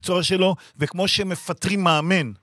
המקצוע שלו, וכמו שמפטרים מאמן,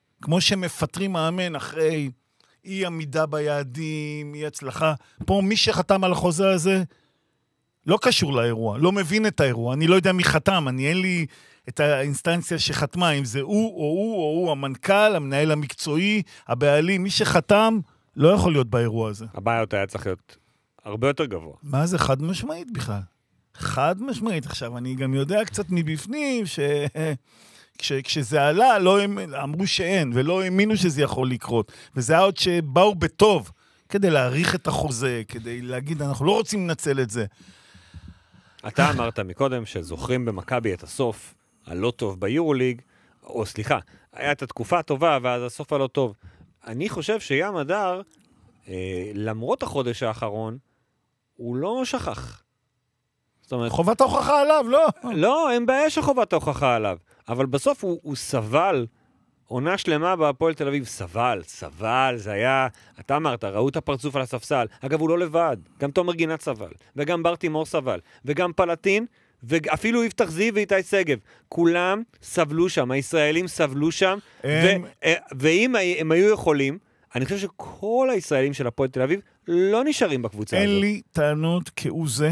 אחרי אי עמידה ביעדים, אי הצלחה, פה מי שחתם על החוזה הזה, לא קשור לאירוע, לא מבין את האירוע, אני לא יודע מי חתם, אין לי את האינסטנציה שחתמה, אם זה הוא, המנכ"ל, המנהל המקצועי, הבעלים, מי שחתם, לא יכול להיות באירוע הזה. הבעיות היה צריך להיות הרבה יותר גבוה. מה זה חד משמעית בכלל? חד משמעית. עכשיו, אני גם יודע קצת מבפנים כשזה עלה, אמרו שאין, ולא האמינו שזה יכול לקרות. וזה היה עוד שבאו בטוב, כדי להעריך את החוזה, כדי להגיד, אנחנו לא רוצים לנצל את זה. אתה אמרת מקודם שזוכרים במכבי את הסוף הלא טוב ביורוליג, או סליחה, היה את התקופה הטובה, ואז הסוף הלא טוב. אני חושב ים הדר, למרות החודש האחרון, הוא לא שכח. זאת אומרת, חובת ההוכחה עליו, לא? לא, אין בעיה שחובת ההוכחה עליו. אבל בסוף הוא סבל, עונה שלמה בהפועל תל אביב, סבל, זה היה, אתה אמרת, ראו את הפרצוף על הספסל. אגב, הוא לא לבד, גם תומר גינת סבל, וגם בר תימור סבל, וגם פלטין, ואפילו יפתח זיו ואיתי סגב. כולם סבלו שם, הישראלים סבלו שם, ואם הם היו יכולים, אני חושב שכל הישראלים של הפועל תל אביב לא נשארים בקבוצה הזאת. אין לי טענות כעוזה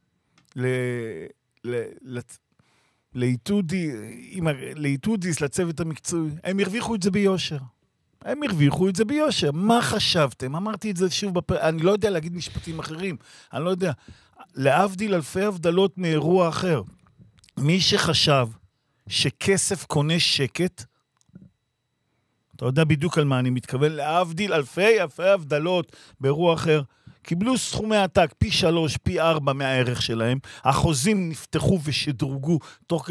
לאיתודיס, לצוות המקצועי. הם הרוויחו את זה ביושר. מה חשבתם? אמרתי את זה שוב, אני לא יודע להגיד משפטים אחרים. אני לא יודע. להבדיל אלפי הבדלות מאירוע אחר. מי שחשב שכסף קונה שקט, אתה יודע בדיוק על מה אני מתכוון, להבדיל אלפי הבדלות באירוע אחר, קיבלו סכומי עתק פי 3, פי 4 מהערך שלהם, החוזים נפתחו ושדרוגו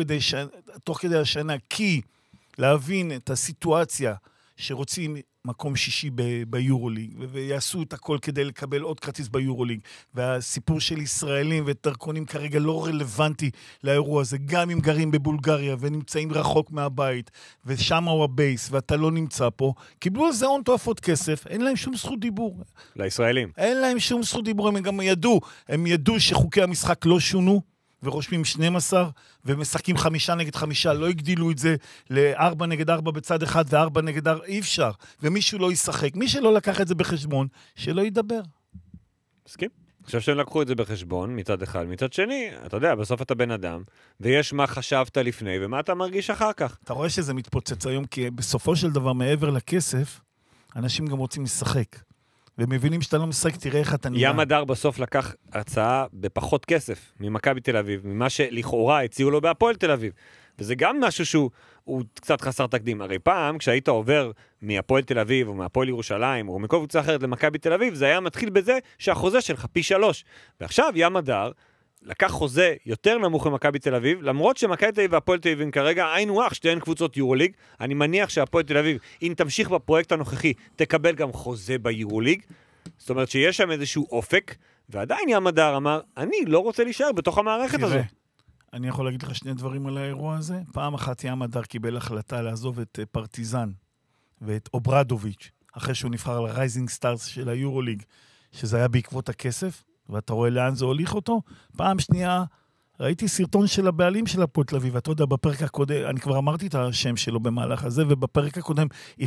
תוך כדי השנה, כי להבין את הסיטואציה שרוצים מקום שישי ביורוליג, ויעשו את הכל כדי לקבל עוד כרטיס ביורוליג, והסיפור של ישראלים ודרכונים כרגע לא רלוונטי לאירוע הזה, גם אם גרים בבולגריה ונמצאים רחוק מהבית, ושם הוא הבייס, ואתה לא נמצא פה, קיבלו על זה הון תועפות כסף, אין להם שום זכות דיבור. לישראלים. אין להם שום זכות דיבור, הם גם ידעו שחוקי המשחק לא שונו, ורושמים 12, ומשחקים 5 נגד 5, לא הגדילו את זה ל4 נגד 4 בצד אחד, ו4 נגד 4, אי אפשר. ומישהו לא ישחק. מי שלא לקח את זה בחשבון, שלא ידבר. מסכים. אני חושב שהם לקחו את זה בחשבון, מצד אחד. מצד שני, אתה יודע, בסוף אתה בן אדם, ויש מה חשבת לפני, ומה אתה מרגיש אחר כך. אתה רואה שזה מתפוצץ היום, כי בסופו של דבר, מעבר לכסף, אנשים גם רוצים לשחק. ומבינים שאתה לא משחק, תראה איך אתה נראה. ים הדר בסוף לקח הצעה בפחות כסף ממכבי תל אביב, ממה שלכאורה הציעו לו בהפועל תל אביב. וזה גם משהו שהוא קצת חסר תקדים. הרי פעם, כשהיית עובר מהפועל תל אביב, או מהפועל ירושלים, או מכל קבוצה אחרת למכבי תל אביב, זה היה מתחיל בזה שהחוזה שלך פי 3. ועכשיו ים הדר לקח חוזה יותר נמוך ממכבי תל אביב, למרות שמכבי תל אביב והפועל תל אביב כרגע היינו אח, שתיהן קבוצות יורוליג. אני מניח שהפועל תל אביב, אם תמשיך בפרויקט הנוכחי, תקבל גם חוזה ביורוליג. זאת אומרת שיש שם איזשהו אופק, ועדיין ים הדר אמר, אני לא רוצה להישאר בתוך המערכת הזאת. אני יכול להגיד לך שני דברים על האירוע הזה. פעם אחת ים הדר קיבל החלטה לעזוב את פרטיזן ואת אוברדוביץ', אחרי שהוא נבחר לרייזינג סטארס של היורוליג, שזה היה בעקבות הכסף, ואתה רואה לאן זה הוליך אותו. פעם שנייה, ראיתי סרטון של הבעלים של הפועל תל אביב, ואתה יודע, בפרק הקודם, אני כבר אמרתי את השם שלו במהלך הזה, ובפרק הקודם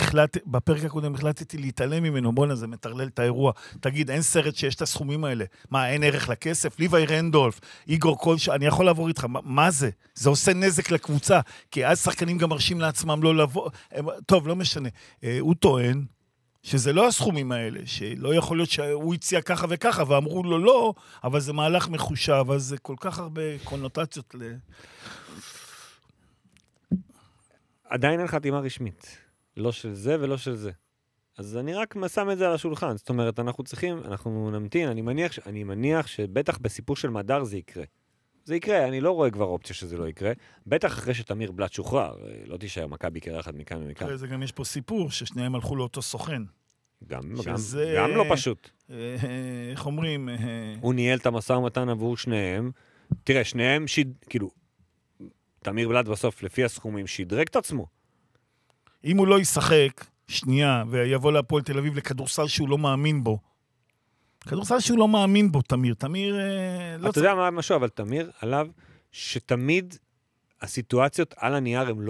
החלטתי להתעלם ממנו. בוא'נה, זה מטרלל את האירוע. תגיד, אין סרט שיש את הסכומים האלה. מה, אין ערך לכסף? ליווי רנדולף, איגור קולשה, אני יכול לעבור איתך. מה זה? זה עושה נזק לקבוצה, כי אז שחקנים גם מרשים לעצמם לא לבוא. טוב, לא משנה. הוא טוען שזה לא הסכומים האלה, שלא יכול להיות שהוא הציע ככה וככה, ואמרו לו לא, אבל זה מהלך מחושב, אז זה כל כך הרבה קונוטציות עדיין אין חתימה רשמית. לא של זה ולא של זה. אז אני רק שם את זה על השולחן. זאת אומרת, אנחנו נמתין, אני מניח שבטח בסיפור של מדר זה יקרה. זה יקרה, אני לא רואה כבר אופציה שזה לא יקרה. בטח אחרי שתמיר בלט שוחרר, לא תישאר מכבי קרחת מכאן ומכאן. זה גם יש פה סיפור ששניהם הלכו לאותו סוכן. גם לא פשוט. איך אומרים? הוא ניהל את המשא ומתן עבור שניהם. תראה, שניהם כאילו, תמיר בלט בסוף, לפי הסכומים, שידרג את עצמו. אם הוא לא ישחק, שנייה, ויבוא להפועל תל אביב לכדורסל שהוא לא מאמין בו, תמיר, אתה יודע מה משהו, אבל תמיר עליו שתמיד הסיטואציות על הנייר הן לא